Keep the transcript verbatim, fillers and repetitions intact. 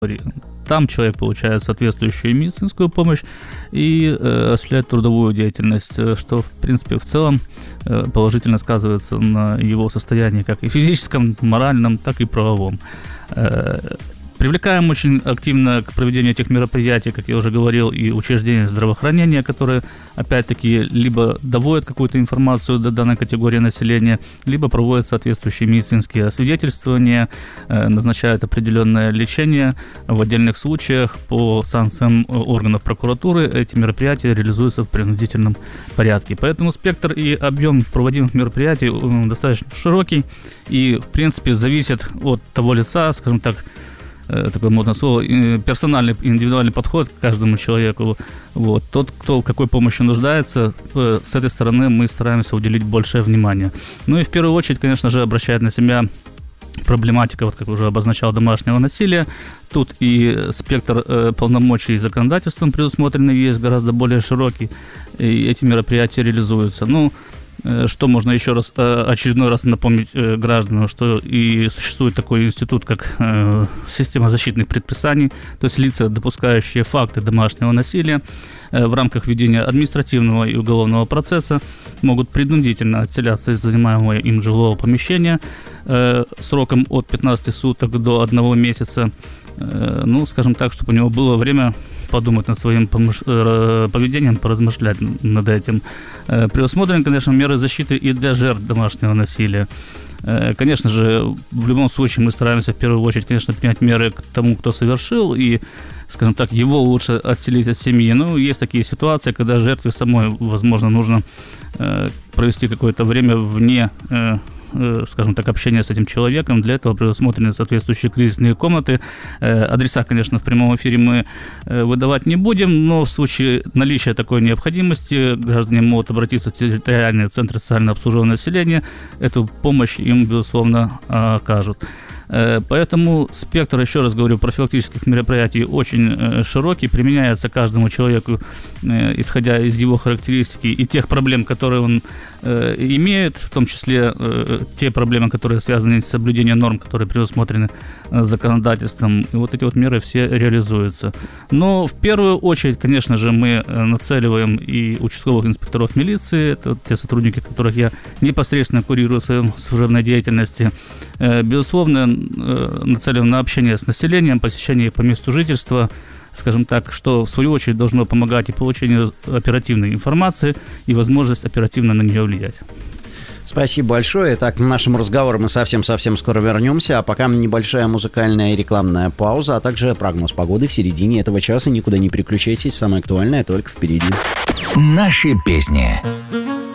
Там человек получает соответствующую медицинскую помощь и э, осуществляет трудовую деятельность, что, в принципе, в целом э, положительно сказывается на его состоянии как и физическом, моральном, так и правовом. Э, Привлекаем очень активно к проведению этих мероприятий, как я уже говорил, и учреждения здравоохранения, которые, опять-таки, либо доводят какую-то информацию до данной категории населения, либо проводят соответствующие медицинские освидетельствования, назначают определенное лечение. В отдельных случаях по санкциям органов прокуратуры эти мероприятия реализуются в принудительном порядке. Поэтому спектр и объем проводимых мероприятий достаточно широкий и, в принципе, зависит от того лица, скажем так, такое модное слово, персональный, индивидуальный подход к каждому человеку. Вот. Тот, кто в какой помощи нуждается, с этой стороны мы стараемся уделить большее внимание. Ну и в первую очередь, конечно же, обращает на себя проблематика, вот как уже обозначал, домашнего насилия. Тут и спектр э, полномочий законодательством предусмотренный есть гораздо более широкий, и эти мероприятия реализуются. Ну, что можно еще раз, очередной раз напомнить гражданам, что и существует такой институт, как система защитных предписаний, то есть лица, допускающие факты домашнего насилия в рамках ведения административного и уголовного процесса, могут принудительно отселяться из занимаемого им жилого помещения сроком от пятнадцати суток до одного месяца, ну, скажем так, чтобы у него было время подумать над своим поведением, поразмышлять над этим. Предусмотрены, конечно, меры защиты и для жертв домашнего насилия. Конечно же, в любом случае мы стараемся в первую очередь, конечно, принять меры к тому, кто совершил, и, скажем так, его лучше отселить от семьи. Но есть такие ситуации, когда жертве самой, возможно, нужно провести какое-то время вне, скажем так, общения с этим человеком. Для этого предусмотрены соответствующие кризисные комнаты. Адреса, конечно, в прямом эфире мы выдавать не будем, но в случае наличия такой необходимости граждане могут обратиться в территориальные центры социального обслуживания населения. Эту помощь им, безусловно, окажут. Поэтому спектр, еще раз говорю, профилактических мероприятий очень широкий, применяется каждому человеку, исходя из его характеристики и тех проблем, которые он имеет, в том числе те проблемы, которые связаны с соблюдением норм, которые предусмотрены законодательством. И вот эти вот меры все реализуются. Но в первую очередь, конечно же, мы нацеливаем и участковых инспекторов милиции, это те сотрудники, которых я непосредственно курирую в своей служебной деятельности, безусловно, нацелен на общение с населением, посещение по месту жительства, скажем так, что в свою очередь должно помогать и получению оперативной информации и возможность оперативно на нее влиять. Спасибо большое. Итак, к нашему разговору мы совсем-совсем скоро вернемся, а пока небольшая музыкальная и рекламная пауза, а также прогноз погоды в середине этого часа. Никуда не переключайтесь, самое актуальное только впереди. Наши песни.